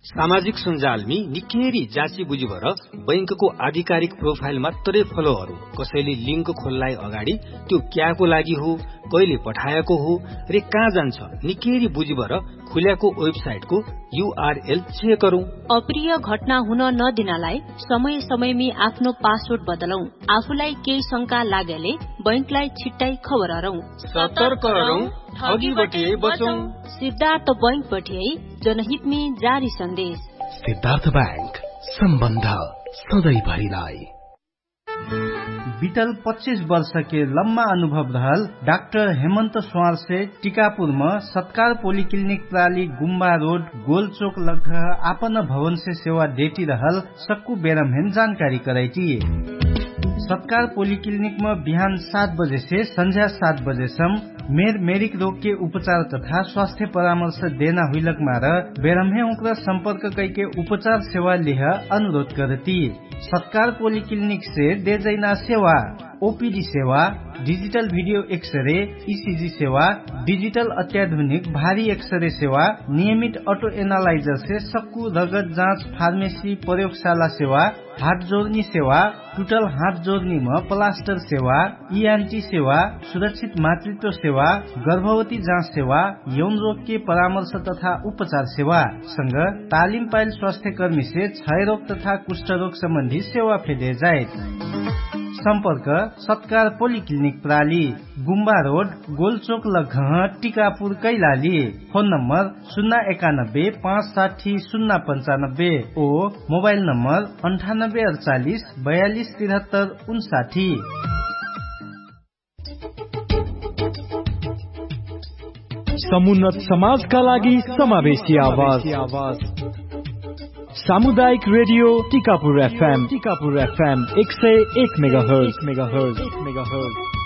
सामाजिक सञ्जालमी निकै जाँची बुझी भएर बैंकको आधिकारिक प्रोफाइल मात्रै फलो गरौं। कसैले लिंक खोल्लाई अगाडि त्यो क्याको लागि हो, कहिले पठाएको हो रे कहाँ जान्छ निकै बुझी भएर खुल्याको वेबसाइटको URL चेक गरौं। अप्रिय घटना हुन नदिनलाई समय समयमी आफ्नो पासवर्ड बदलौं। आफूलाई केही शंका लागेले बैंकलाई छिट्टै खबर गरौं। सतर्क रहौं, ठगीबटे बचौं। सिद्धार्थ बैंक बटिए जनहितमी जारी सन्देश। सिद्धार्थ बैंक, सम्बन्ध सधैँभरिलाई। बीतल 25 वर्ष के लम्बा अनुभव रहल डाक्टर हेमंत स्वार से टीकापुर में सत्कार पोलिक्लिनिक प्राली गुम्बा रोड गोलचोक लग्घ आपन भवन से सेवा देती रहल सक्कु बेरमहेन जानकारी कराई। सत्कार पोलिक्लिनिक में बिहान 7 बजे से संध्या 7 बजेसम्म मेरिक रोग के उपचार तथा स्वास्थ्य परामर्श देना हुइलक मार बेरमहे उक्र संपर्क कैके उपचार सेवा लिह अनुरोध करती। सत्कार पोलिक्लिनिक से देजैना सेवा, ओपीडी सेवा, डिजिटल वीडियो एक्सरे, ईसीजी सेवा, डिजिटल अत्याधुनिक भारी एक्सरे सेवा, नियमित ऑटो एनालाइजर से सक्कु रगत जाँच, फार्मेसी, प्रयोगशाला सेवा, हाथ जोड़नी सेवा, टूटल हाथ जोड़नी में प्लास्टर सेवा, ईएनटी सेवा, सुरक्षित मातृत्व सेवा, गर्भवती जाँच सेवा, यौन रोग के परामर्श तथा उपचार सेवा संग तालिम पाइल स्वास्थ्य कर्मी से क्षय रोग तथा कुष्ठ रोग संबंधी सेवा फेदे जाए। संपर्क सत्कार पोलिक्लिनिक प्राली गुम्बा road गोलचोक लग्घ Tikapur Kailali. Phone number 091 560 095 ओ मोबाइल नंबर 9848 42 73 59। समुन्नत समाजका लागि समावेशी आवाज। सामुदायिक रेडियो टीकापुर FM 101 मेगाहर्ज।